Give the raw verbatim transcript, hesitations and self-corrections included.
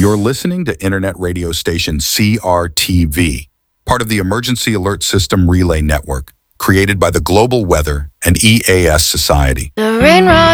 You're listening to Internet radio station C R T V, part of the Emergency Alert System Relay Network, created by the Global Weather and E A S Society. The rain rod